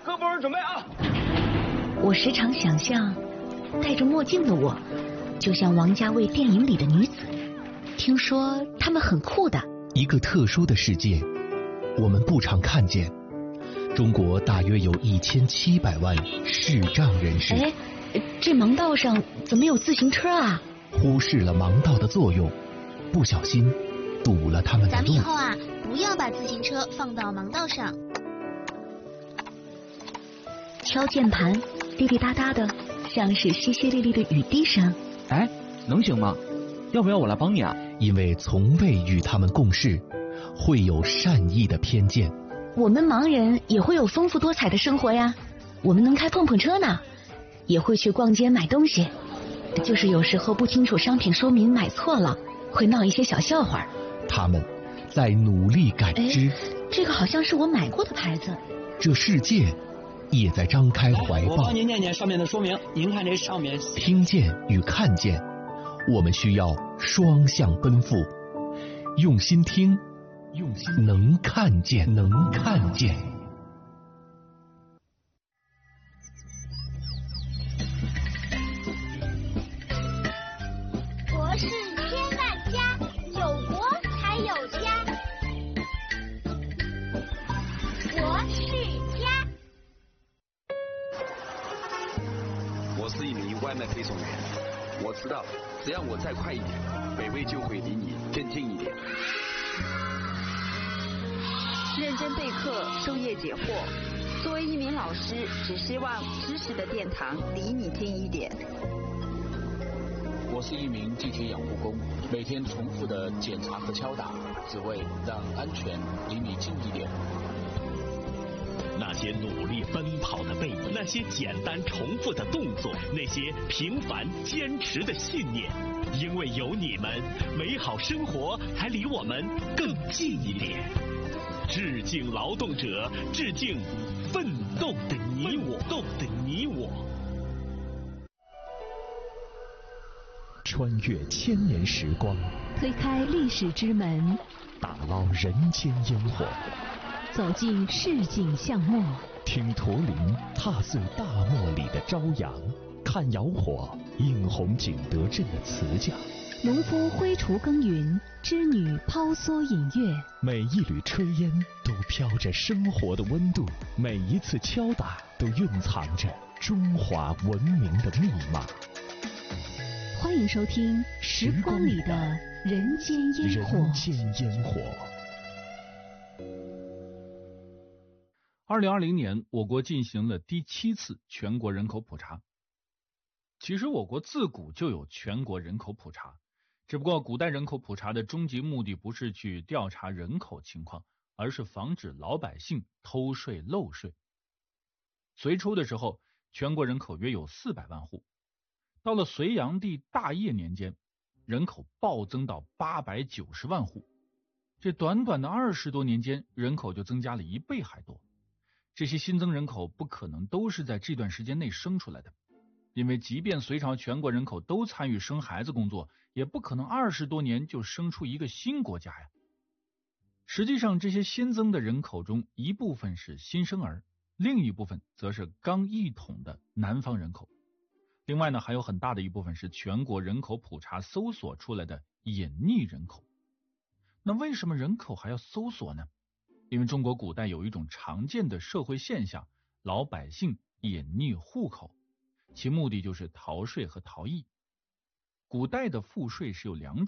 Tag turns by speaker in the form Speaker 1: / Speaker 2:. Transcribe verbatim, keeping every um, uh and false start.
Speaker 1: 各部门准备啊！
Speaker 2: 我时常想象，戴着墨镜的我，就像王家卫电影里的女子。听说她们很酷的。
Speaker 3: 一个特殊的世界，我们不常看见。中国大约有一千七百万视障人士。
Speaker 2: 哎，这盲道上怎么有自行车啊？
Speaker 3: 忽视了盲道的作用，不小心堵了他们的路。
Speaker 4: 咱们以后啊，不要把自行车放到盲道上。
Speaker 2: 敲键盘，滴滴答答的，像是淅淅沥沥的雨滴声。
Speaker 1: 哎，能行吗？要不要我来帮你啊？
Speaker 3: 因为从未与他们共事，会有善意的偏见。
Speaker 2: 我们盲人也会有丰富多彩的生活呀，我们能开碰碰车呢，也会去逛街买东西，就是有时候不清楚商品说明买错了，会闹一些小笑话。
Speaker 3: 他们在努力感知。
Speaker 2: 这个好像是我买过的牌子。
Speaker 3: 这世界也在张开怀抱。
Speaker 5: 我帮您念念上面的说明，您看这上面。
Speaker 3: 听见与看见，我们需要双向奔赴，用心听，用心能看见，能看见。
Speaker 6: 国是千万家，有国才有家。国是家。
Speaker 7: 我是一名外卖配送员，我知道，只要我再快一点，北魏就会离你更近一点。
Speaker 8: 认真备课，授业解惑。作为一名老师，只希望知识的殿堂离你近一点。
Speaker 9: 我是一名地铁养护工，每天重复的检查和敲打，只为让安全离你近一点。
Speaker 10: 那些努力奔跑的背影，那些简单重复的动作，那些平凡坚持的信念，因为有你们，美好生活才离我们更近一点。致敬劳动者，致敬奋斗的你我，斗的你我。
Speaker 3: 穿越千年时光，
Speaker 2: 推开历史之门，
Speaker 3: 打捞人间烟火，
Speaker 2: 走进市井巷陌，
Speaker 3: 听驼铃踏碎大漠里的朝阳，看窑火映红景德镇的瓷匠，
Speaker 2: 农夫挥锄耕耘，织女抛梭引月。
Speaker 3: 每一缕炊烟都飘着生活的温度，每一次敲打都蕴藏着中华文明的密码。
Speaker 2: 欢迎收听《时光里的人间烟火》。
Speaker 3: 人间烟火。
Speaker 11: 二零二零年，我国进行了第七次全国人口普查。其实，我国自古就有全国人口普查，只不过古代人口普查的终极目的不是去调查人口情况，而是防止老百姓偷税漏税。隋初的时候，全国人口约有四百万户。到了隋炀帝大业年间，人口暴增到八百九十万户。这短短的二十多年间，人口就增加了一倍还多。这些新增人口不可能都是在这段时间内生出来的，因为即便隋朝全国人口都参与生孩子工作，也不可能二十多年就生出一个新国家呀。实际上，这些新增的人口中，一部分是新生儿，另一部分则是刚一统的南方人口。另外呢，还有很大的一部分是全国人口普查搜索出来的隐匿人口。那为什么人口还要搜索呢？因为中国古代有一种常见的社会现象，老百姓隐匿户口，其目的就是逃税和逃逸。古代的赋税是有两